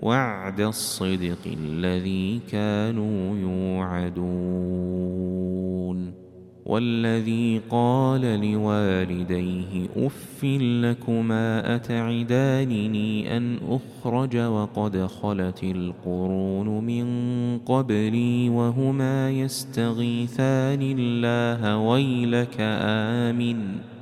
وعد الصدق الذي كانوا يوعدون والذي قال لوالديه أف لكما أتعدانني أن أخرج وقد خلت القرون من قبلي وهما يستغيثان الله ويلك آمن